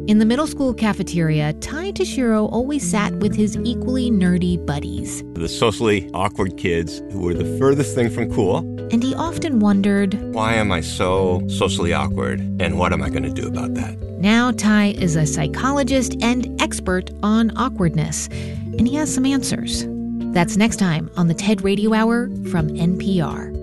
In the middle school cafeteria, Tai Toshiro always sat with his equally nerdy buddies. The socially awkward kids who were the furthest thing from cool. And he often wondered, why am I so socially awkward, and what am I going to do about that? Now Tai is a psychologist and expert on awkwardness, and he has some answers. That's next time on the TED Radio Hour from NPR.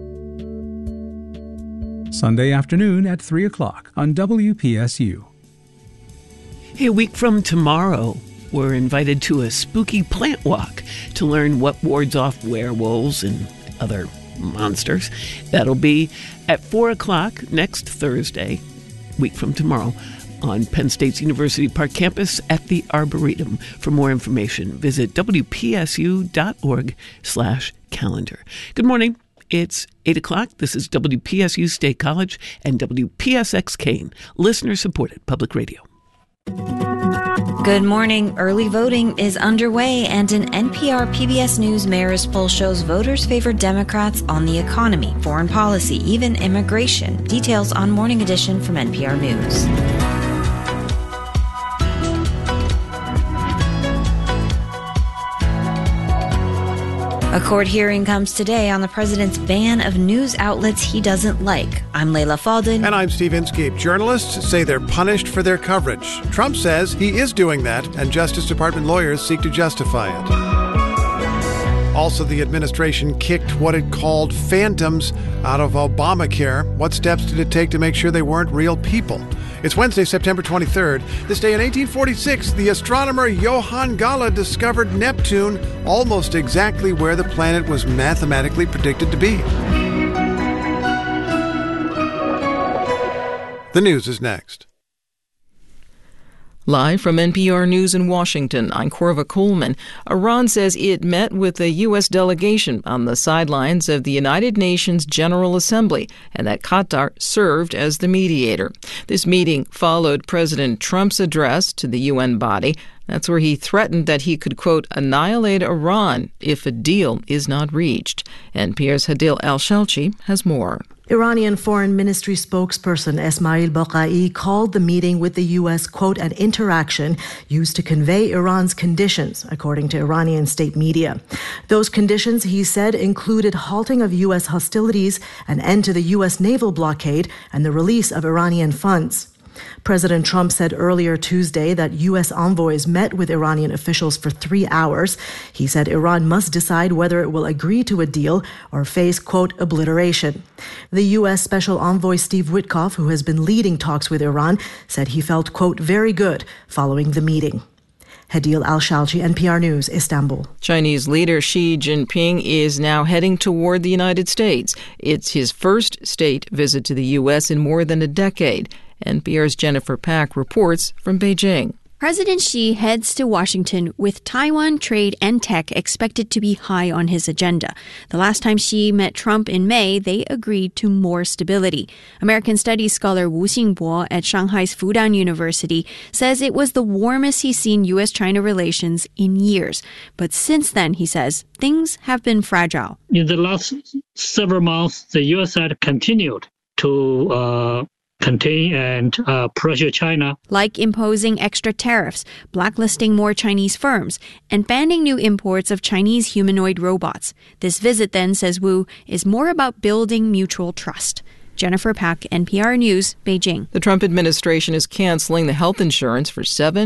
Sunday afternoon at 3 o'clock on WPSU. Hey, a week from tomorrow, we're invited to a spooky plant walk to learn what wards off werewolves and other monsters. That'll be at 4 o'clock next Thursday, week from tomorrow, on Penn State's University Park campus at the Arboretum. For more information, visit wpsu.org/calendar. Good morning. It's 8 o'clock. This is WPSU State College and WPSX Kane, listener-supported public radio. Good morning. Early voting is underway, and an NPR PBS News Marist poll shows voters favor Democrats on the economy, foreign policy, even immigration. Details on Morning Edition from NPR News. A court hearing comes today on the president's ban of news outlets he doesn't like. I'm Leila Fadel. And I'm Steve Inskeep. Journalists say they're punished for their coverage. Trump says he is doing that, and Justice Department lawyers seek to justify it. Also, the administration kicked what it called phantoms out of Obamacare. What steps did it take to make sure they weren't real people? It's Wednesday, September 23rd. This day in 1846, the astronomer Johann Galle discovered Neptune, almost exactly where the planet was mathematically predicted to be. The news is next. Live from NPR News in Washington, I'm Corva Coleman. Iran says it met with a U.S. delegation on the sidelines of the United Nations General Assembly and that Qatar served as the mediator. This meeting followed President Trump's address to the UN body. That's where he threatened that he could, quote, annihilate Iran if a deal is not reached. NPR's Hadil Al-Shalchi has more. Iranian Foreign Ministry spokesperson Esmail Baqai called the meeting with the U.S., quote, an interaction used to convey Iran's conditions, according to Iranian state media. Those conditions, he said, included halting of U.S. hostilities, an end to the U.S. naval blockade, and the release of Iranian funds. President Trump said earlier Tuesday that U.S. envoys met with Iranian officials for 3 hours. He said Iran must decide whether it will agree to a deal or face, quote, obliteration. The U.S. Special Envoy Steve Witkoff, who has been leading talks with Iran, said he felt, quote, very good following the meeting. Hadil Al-Shalchi, NPR News, Istanbul. Chinese leader Xi Jinping is now heading toward the United States. It's his first state visit to the U.S. in more than a decade. NPR's Jennifer Pack reports from Beijing. President Xi heads to Washington with Taiwan, trade, and tech expected to be high on his agenda. The last time Xi met Trump in May, they agreed to more stability. American Studies scholar Wu Xingbo at Shanghai's Fudan University says it was the warmest he's seen U.S.-China relations in years. But since then, he says, things have been fragile. In the last several months, the U.S. side continued to contain and pressure China. Like imposing extra tariffs, blacklisting more Chinese firms, and banning new imports of Chinese humanoid robots. This visit, then, says Wu, is more about building mutual trust. Jennifer Pack, NPR News, Beijing. The Trump administration is canceling the health insurance for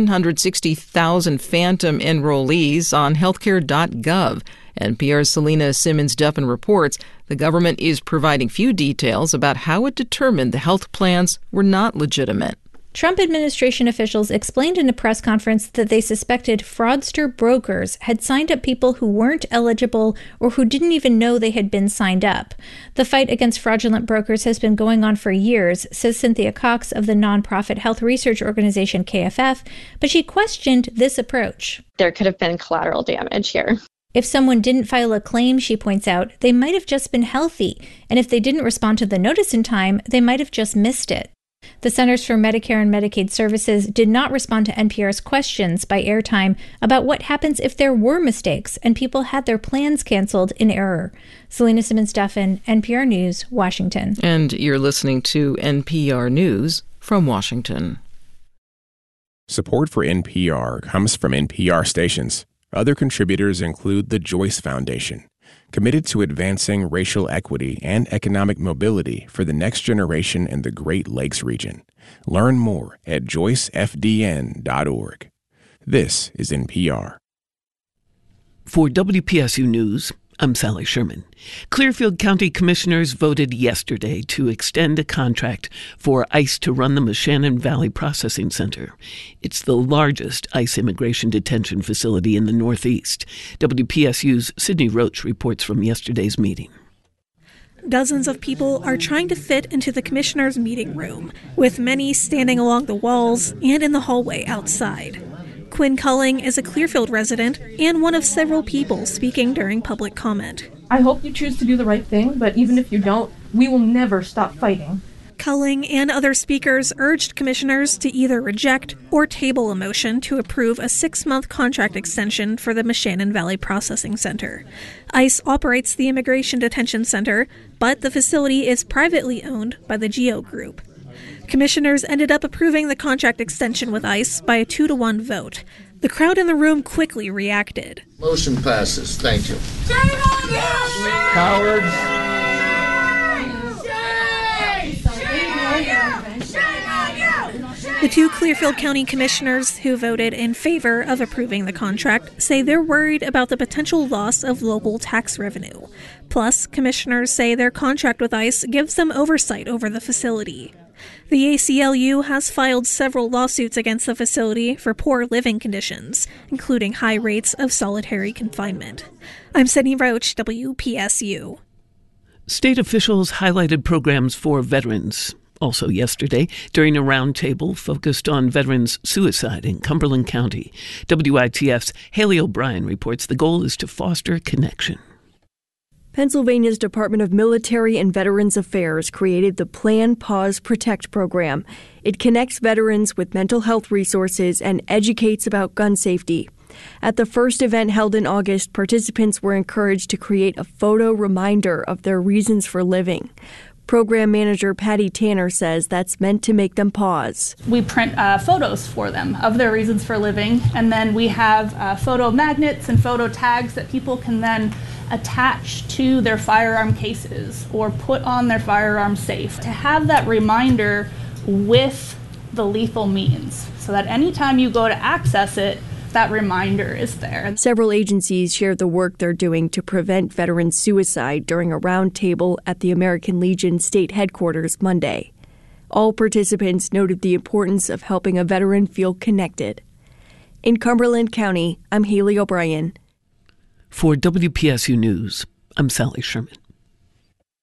760,000 phantom enrollees on healthcare.gov. NPR's Selena Simmons-Duffin reports the government is providing few details about how it determined the health plans were not legitimate. Trump administration officials explained in a press conference that they suspected fraudster brokers had signed up people who weren't eligible or who didn't even know they had been signed up. The fight against fraudulent brokers has been going on for years, says Cynthia Cox of the nonprofit health research organization KFF, but she questioned this approach. There could have been collateral damage here. If someone didn't file a claim, she points out, they might have just been healthy, and if they didn't respond to the notice in time, they might have just missed it. The Centers for Medicare and Medicaid Services did not respond to NPR's questions by airtime about what happens if there were mistakes and people had their plans canceled in error. Selena Simmons-Duffin, NPR News, Washington. And you're listening to NPR News from Washington. Support for NPR comes from NPR stations. Other contributors include the Joyce Foundation, committed to advancing racial equity and economic mobility for the next generation in the Great Lakes region. Learn more at joycefdn.org. This is NPR. For WPSU News, I'm Sally Sherman. Clearfield County Commissioners voted yesterday to extend a contract for ICE to run the Moshannon Valley Processing Center. It's the largest ICE immigration detention facility in the Northeast. WPSU's Sydney Roach reports from yesterday's meeting. Dozens of people are trying to fit into the commissioner's meeting room, with many standing along the walls and in the hallway outside. Quinn Culling is a Clearfield resident and one of several people speaking during public comment. I hope you choose to do the right thing, but even if you don't, we will never stop fighting. Culling and other speakers urged commissioners to either reject or table a motion to approve a 6-month contract extension for the Moshannon Valley Processing Center. ICE operates the Immigration Detention Center, but the facility is privately owned by the GEO Group. Commissioners ended up approving the contract extension with ICE by a 2-to-1 vote. The crowd in the room quickly reacted. Motion passes. Thank you. Cowards. The 2 Clearfield County commissioners who voted in favor of approving the contract say they're worried about the potential loss of local tax revenue. Plus, commissioners say their contract with ICE gives them oversight over the facility. The ACLU has filed several lawsuits against the facility for poor living conditions, including high rates of solitary confinement. I'm Sydney Roach, WPSU. State officials highlighted programs for veterans. Also yesterday, during a roundtable focused on veterans' suicide in Cumberland County. WITF's Haley O'Brien reports the goal is to foster connection. Pennsylvania's Department of Military and Veterans Affairs created the Plan, Pause, Protect program. It connects veterans with mental health resources and educates about gun safety. At the first event held in August, participants were encouraged to create a photo reminder of their reasons for living. Program manager Patty Tanner says that's meant to make them pause. We print photos for them of their reasons for living, and then we have photo magnets and photo tags that people can then attach to their firearm cases or put on their firearm safe to have that reminder with the lethal means so that anytime you go to access it, that reminder is there. Several agencies shared the work they're doing to prevent veteran suicide during a roundtable at the American Legion state headquarters Monday. All participants noted the importance of helping a veteran feel connected. In Cumberland County, I'm Haley O'Brien. For WPSU News, I'm Sally Sherman.